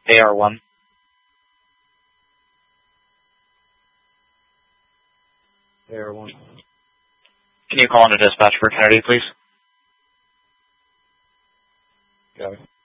AR1. AR1. Can you call into dispatch for Kennedy, please? Got it.